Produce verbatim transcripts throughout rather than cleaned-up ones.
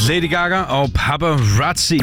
Lady Gaga og Paparazzi.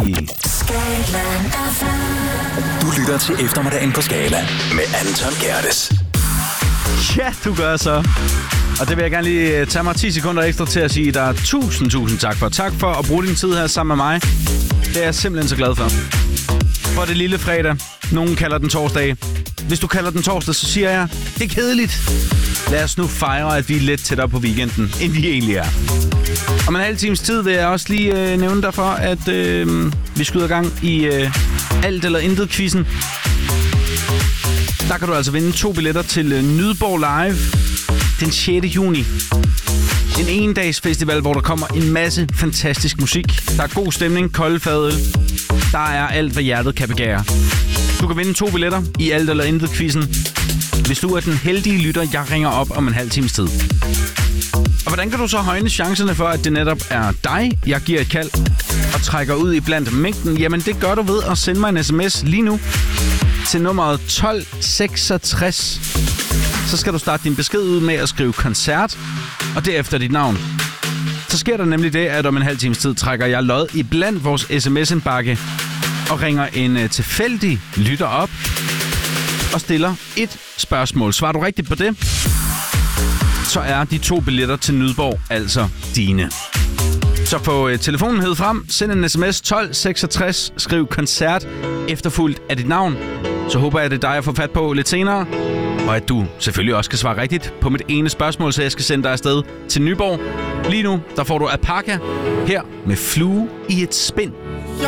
Du lytter til Eftermiddagen på Skala med Anton Gerdes. Ja, du gør så. Og det vil jeg gerne lige tage mig ti sekunder ekstra til at sige dig tusind, tusind tak for. Tak for at bruge din tid her sammen med mig. Det er jeg simpelthen så glad for. For det lille fredag. Nogen kalder den torsdag. Hvis du kalder den torsdag, så siger jeg, det er kedeligt. Lad os nu fejre, at vi er lidt tættere på weekenden, end vi egentlig er. Om en halv times tid vil jeg også lige øh, nævne dig for, at øh, vi skyder gang i øh, alt eller intet quizzen. Der kan du altså vinde to billetter til øh, Nydborg Live den sjette juni. En endags festival, hvor der kommer en masse fantastisk musik. Der er god stemning, kolde fadøl. Der er alt, hvad hjertet kan begære. Du kan vinde to billetter i alt eller intet quizzen, hvis du er den heldige lytter, jeg ringer op om en halv times tid. Og hvordan kan du så højne chancerne for, at det netop er dig, jeg giver et kald og trækker ud i blandt mængden? Jamen det gør du ved at sende mig en sms lige nu til nummeret tolv seksogtres. Så skal du starte din besked ud med at skrive koncert og derefter dit navn. Så sker der nemlig det, at om en halv times tid trækker jeg lod i blandt vores sms-indbakke og ringer en tilfældig lytter op og stiller et spørgsmål. Svarer du rigtigt på det, så er de to billetter til Nydborg altså dine. Så få uh, telefonen hed frem, send en sms tolv seksogtres, skriv koncert efterfulgt af dit navn. Så håber jeg, at det er dig, jeg får fat på lidt senere. Og at du selvfølgelig også skal svare rigtigt på mit ene spørgsmål, så jeg skal sende dig afsted til Nyborg. Lige nu, der får du Alpaca her med Flue i et spind.